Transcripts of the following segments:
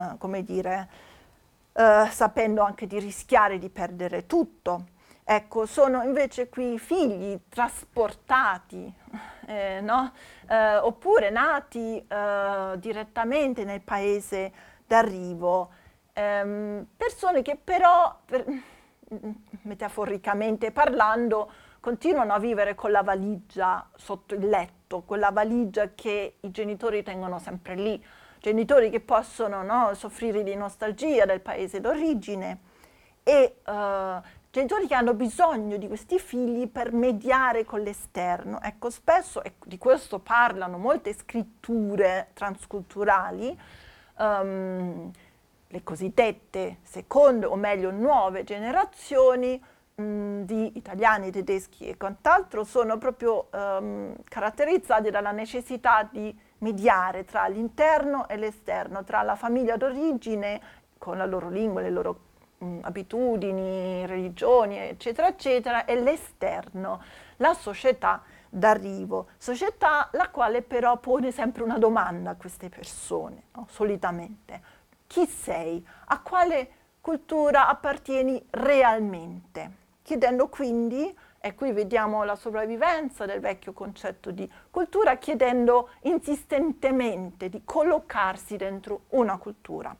come dire, sapendo anche di rischiare di perdere tutto. Ecco, sono invece qui figli trasportati, no? Oppure nati direttamente nel paese d'arrivo, persone che però, metaforicamente parlando, continuano a vivere con la valigia sotto il letto, quella valigia che i genitori tengono sempre lì, genitori che possono, no, soffrire di nostalgia del paese d'origine e genitori che hanno bisogno di questi figli per mediare con l'esterno. Ecco, spesso, e di questo parlano molte scritture transculturali, le cosiddette seconde o meglio nuove generazioni di italiani, tedeschi e quant'altro sono proprio caratterizzati dalla necessità di mediare tra l'interno e l'esterno, tra la famiglia d'origine con la loro lingua, le loro abitudini, religioni, eccetera, eccetera, e l'esterno, la società d'arrivo, società la quale però pone sempre una domanda a queste persone, no? Solitamente. Chi sei? A quale cultura appartieni realmente? Chiedendo quindi, e qui vediamo la sopravvivenza del vecchio concetto di cultura, chiedendo insistentemente di collocarsi dentro una cultura.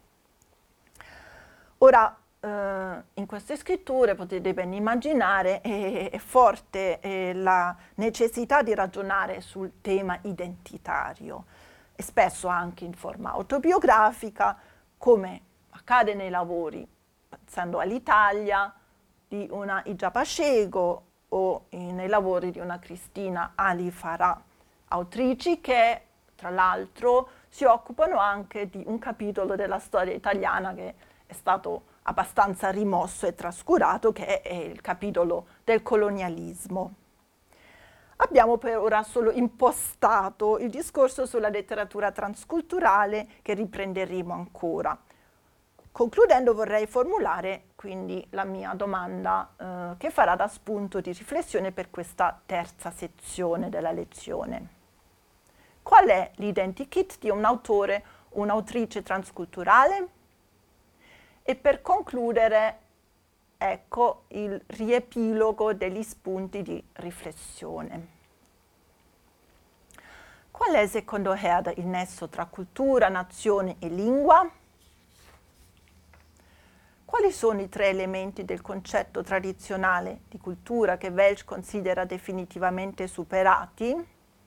Ora, in queste scritture potete ben immaginare è forte la necessità di ragionare sul tema identitario e spesso anche in forma autobiografica, come accade nei lavori, pensando all'Italia, di una Hija Pacheco o nei lavori di una Cristina Ali Farah, autrici che tra l'altro si occupano anche di un capitolo della storia italiana che è stato abbastanza rimosso e trascurato, che è il capitolo del colonialismo. Abbiamo per ora solo impostato il discorso sulla letteratura transculturale che riprenderemo ancora. Concludendo vorrei formulare quindi la mia domanda che farà da spunto di riflessione per questa terza sezione della lezione. Qual è l'identikit di un autore, un'autrice transculturale? E per concludere, ecco il riepilogo degli spunti di riflessione. Qual è secondo Herd il nesso tra cultura, nazione e lingua? Quali sono i tre elementi del concetto tradizionale di cultura che Welsch considera definitivamente superati?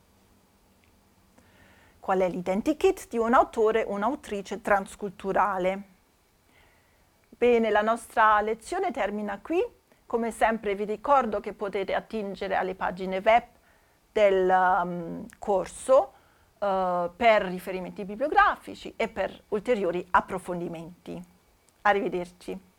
Qual è l'identikit di un autore o un'autrice transculturale? Bene, la nostra lezione termina qui. Come sempre vi ricordo che potete attingere alle pagine web del corso per riferimenti bibliografici e per ulteriori approfondimenti. Arrivederci.